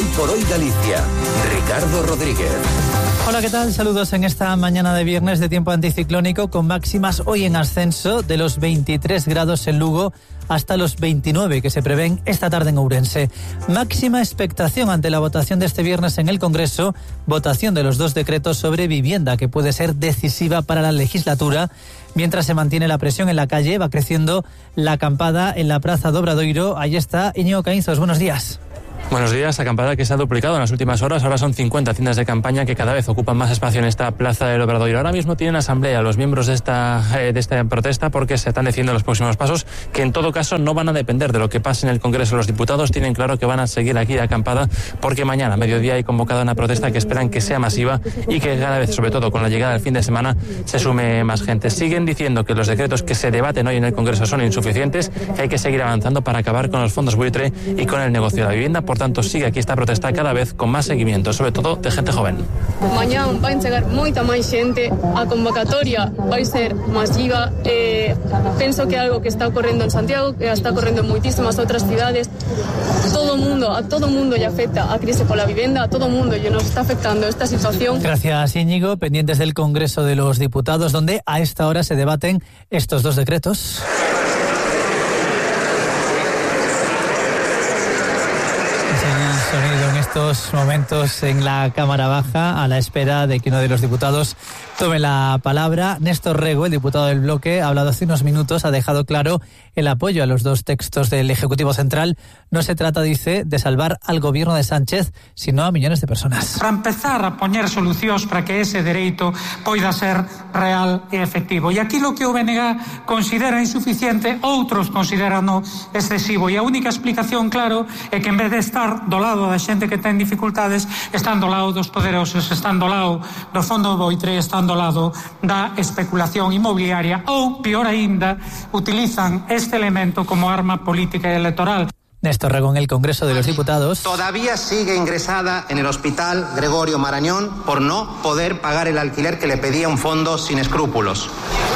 Hoy por Hoy Galicia. Ricardo Rodríguez. Hola, ¿qué tal? Saludos en esta mañana de viernes de tiempo anticiclónico con máximas hoy en ascenso de los 23 grados en Lugo hasta los 29 que se prevén esta tarde en Ourense. Máxima expectación ante la votación de este viernes en el Congreso, votación de los 2 decretos sobre vivienda que puede ser decisiva para la legislatura. Mientras se mantiene la presión en la calle, va creciendo la acampada en la Praza do Obradoiro. Ahí está Íñigo Caínzos, buenos días. Buenos días, acampada que se ha duplicado en las últimas horas. Ahora son 50 tiendas de campaña que cada vez ocupan más espacio en esta Plaza del Obradoiro. Ahora mismo tienen asamblea los miembros de esta protesta porque se están decidiendo los próximos pasos que en todo caso no van a depender de lo que pase en el Congreso de los Diputados. Tienen claro que van a seguir aquí de acampada porque mañana a mediodía hay convocada una protesta que esperan que sea masiva y que cada vez, sobre todo con la llegada del fin de semana, se sume más gente. Siguen diciendo que los decretos que se debaten hoy en el Congreso son insuficientes, que hay que seguir avanzando para acabar con los fondos buitre y con el negocio de la vivienda. Por tanto, sigue aquí esta protesta cada vez con más seguimiento, sobre todo de gente joven. Mañana van chegar moita máis xente, a convocatoria vai ser masiva. Penso que é algo que está ocorrendo en Santiago, que está ocorrendo en moitísimas outras cidades. A todo mundo lle afecta a crise pola vivenda, a todo mundo lle nos está afectando esta situación. Gracias, Íñigo. Pendientes del Congreso de los Diputados, donde a esta hora se debaten estos 2 decretos. Sonido en estos momentos en la Cámara Baja a la espera de que uno de los diputados tome la palabra. Néstor Rego, el diputado del bloque, ha hablado hace unos minutos, ha dejado claro el apoyo a los 2 textos del Ejecutivo Central. No se trata, dice, de salvar al gobierno de Sánchez, sino a millones de personas. Para empezar a poñer solucións para que ese dereito poida ser real e efectivo. E aquí lo que o BNG considera insuficiente, outros consideran excesivo. E a única explicación, claro, é que en vez de estar do lado da xente que ten dificultades, están do lado dos poderosos, están do lado do fondo buitre, están do lado da especulación inmobiliaria ou, peor aínda, utilizan este elemento como arma política y electoral. Néstor Rego en el Congreso de los Diputados. Todavía sigue ingresada en el Hospital Gregorio Marañón por no poder pagar el alquiler que le pedía un fondo sin escrúpulos.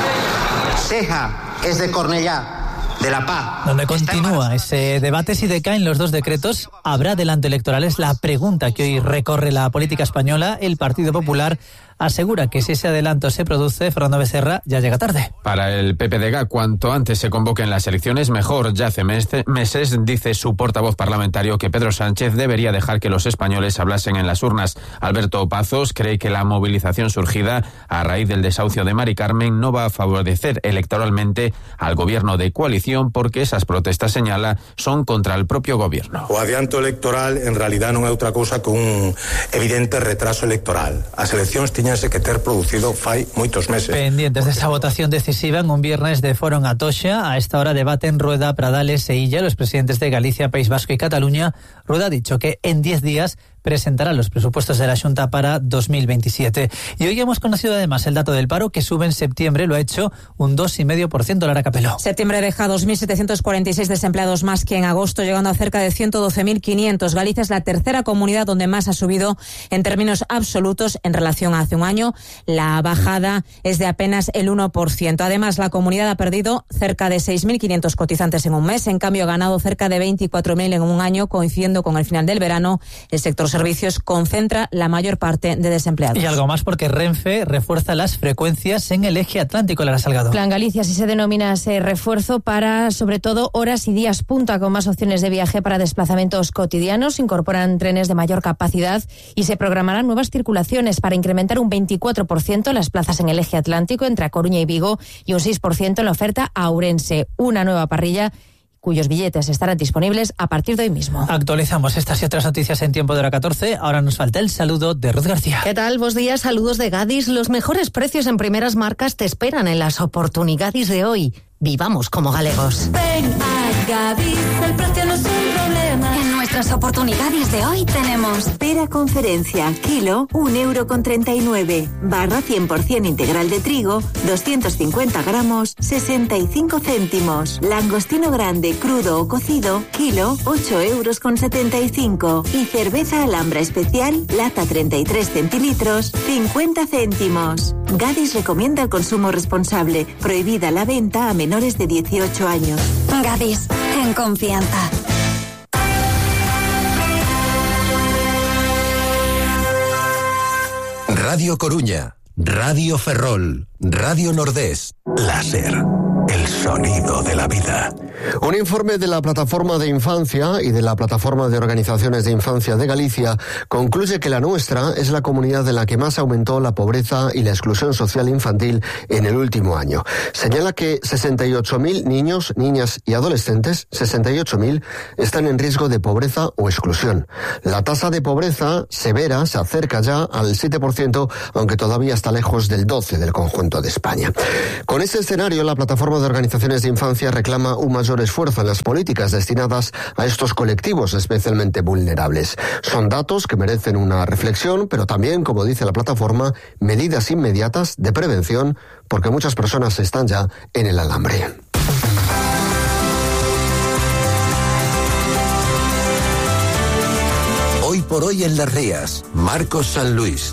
Ceja es de Cornellá, de La Paz. Donde continúa ese debate si decaen los 2 decretos, ¿habrá adelanto electoral? Es la pregunta que hoy recorre la política española. El Partido Popular asegura que si ese adelanto se produce, Fernando Becerra ya llega tarde. Para el PPDG, cuanto antes se convoquen las elecciones, mejor. Ya hace meses, dice su portavoz parlamentario, que Pedro Sánchez debería dejar que los españoles hablasen en las urnas. Alberto Pazos cree que la movilización surgida a raíz del desahucio de Mari Carmen no va a favorecer electoralmente al gobierno de coalición porque esas protestas, señala, son contra el propio gobierno. O adianto electoral en realidad non é outra cousa que un evidente retraso electoral. As eleccións tiñanse que ter producido fai moitos meses. Pendientes de esa votación decisiva en un viernes de foro en Atocha. A esta hora debaten Rueda, Pradales e Illa, los presidentes de Galicia, País Vasco y Cataluña. Rueda ha dicho que en 10 días presentará los presupuestos de la Xunta para 2027. Y hoy hemos conocido además el dato del paro, que sube en septiembre, lo ha hecho un 2,5%. Lara Capeló. Septiembre deja 2.746 desempleados más que en agosto, llegando a cerca de 112.500. Galicia es la tercera comunidad donde más ha subido en términos absolutos en relación a hace un año. La bajada es de apenas el 1%. Además, la comunidad ha perdido cerca de 6.500 cotizantes en un mes. En cambio, ha ganado cerca de 24.000 en un año, coincidiendo con el final del verano. El sector servicios concentra la mayor parte de desempleados. Y algo más, porque Renfe refuerza las frecuencias en el eje atlántico, Lara Salgado. Plan Galicia, así se denomina ese refuerzo, para sobre todo horas y días punta, con más opciones de viaje para desplazamientos cotidianos. Incorporan trenes de mayor capacidad y se programarán nuevas circulaciones para incrementar un 24% las plazas en el eje atlántico entre A Coruña y Vigo y un 6% en la oferta a Ourense. Una nueva parrilla cuyos billetes estarán disponibles a partir de hoy mismo. Actualizamos estas y otras noticias en tiempo de hora 14. Ahora nos falta el saludo de Ruth García. ¿Qué tal? Buenos días, saludos de Gadis. Los mejores precios en primeras marcas te esperan en las oportunidades de hoy. Vivamos como galegos. Ven a Gadis, el precio no es un problema. En nuestras oportunidades de hoy tenemos pera conferencia, kilo, 1,39 €. Barra 100% integral de trigo, 250 gramos, 65 céntimos. Langostino grande, crudo o cocido, kilo, 8,75 €. Y cerveza Alhambra especial, lata 33 centilitros, 50 céntimos. Gadis recomienda el consumo responsable. Prohibida la venta a menores de 18 años. Gadis, en confianza. Radio Coruña, Radio Ferrol, Radio Nordés. Láser, el sonido de la vida. Un informe de la Plataforma de Infancia y de la Plataforma de Organizaciones de Infancia de Galicia concluye que la nuestra es la comunidad en la que más aumentó la pobreza y la exclusión social infantil en el último año. Señala que 68.000 niños, niñas y adolescentes, 68.000, están en riesgo de pobreza o exclusión. La tasa de pobreza severa se acerca ya al 7%, aunque todavía está lejos del 12% del conjunto de España. Con este escenario, la Plataforma de Organizaciones de Infancia reclama un mayor esfuerzo en las políticas destinadas a estos colectivos especialmente vulnerables. Son datos que merecen una reflexión, pero también, como dice la plataforma, medidas inmediatas de prevención, porque muchas personas están ya en el alambre. Hoy por hoy en Las Rías, Marcos San Luis.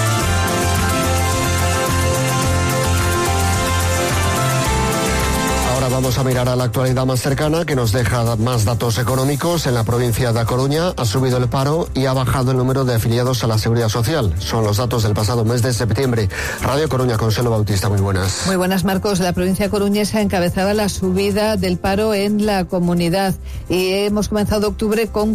Vamos a mirar a la actualidad más cercana, que nos deja más datos económicos. En la provincia de A Coruña ha subido el paro y ha bajado el número de afiliados a la Seguridad Social. Son los datos del pasado mes de septiembre. Radio Coruña, Consuelo Bautista, muy buenas. Muy buenas, Marcos. La provincia coruñesa encabezaba la subida del paro en la comunidad y hemos comenzado octubre con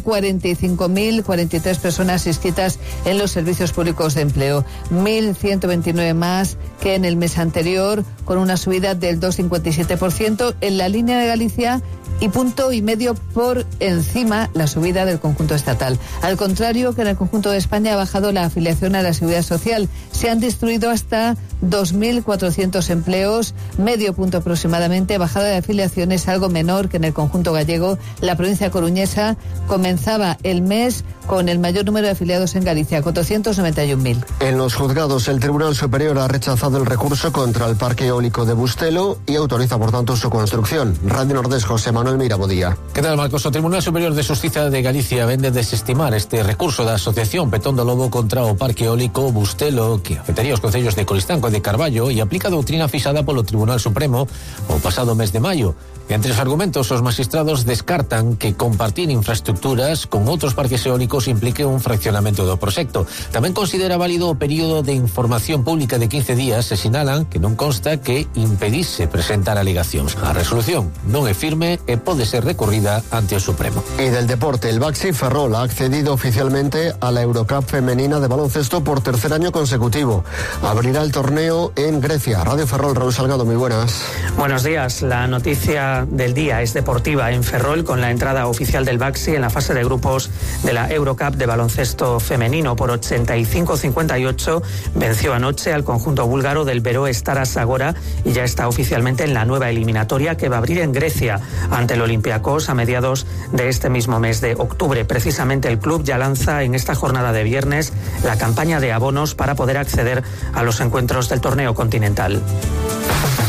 45.043 personas inscritas en los servicios públicos de empleo. 1.129 más que en el mes anterior, con una subida del 2,57%. En la línea de Galicia y 1,5 por encima la subida del conjunto estatal. Al contrario que en el conjunto de España ha bajado la afiliación a la Seguridad Social. Se han destruido hasta 2.400 empleos, medio punto aproximadamente. Bajada de afiliaciones algo menor que en el conjunto gallego. La provincia coruñesa comenzaba el mes con el mayor número de afiliados en Galicia, 491.000. En los juzgados, el Tribunal Superior ha rechazado el recurso contra el parque eólico de Bustelo y autoriza, por tanto, su construcción. Radio Nordés, José Manuel Mirabodía. ¿Qué tal, Marcos? O Tribunal Superior de Xustiza de Galicia vende desestimar este recurso da Asociación Petón do Lobo contra o parque eólico Bustelo, que afectaría os concellos de Coristanco e de Carballo, e aplica a doutrina fixada polo Tribunal Supremo o pasado mes de maio. Entre os argumentos, os magistrados descartan que compartir infraestructuras con outros parques eólicos implique un fraccionamento do proxecto. Tamén considera válido o período de información pública de 15 días e sinalan que non consta que impedise presentar alegacións. A resolución non é firme e pode ser recorrida ante o Supremo. Y del deporte, el Baxi Ferrol ha accedido oficialmente a la Eurocup femenina de baloncesto por tercer año consecutivo. Abrirá el torneo en Grecia. Radio Ferrol, Raúl Salgado, muy buenas. Buenos días. La noticia del día es deportiva en Ferrol, con la entrada oficial del Baxi en la fase de grupos de la Eurocup de baloncesto femenino. Por 85-58 venció anoche al conjunto búlgaro del Veró Stara Sagora y ya está oficialmente en la nueva eliminatoria que va a abrir en Grecia ante el Olympiacos a mediados de este mismo mes de octubre. Precisamente el club ya lanza en esta jornada de viernes la campaña de abonos para poder acceder a los encuentros del torneo continental.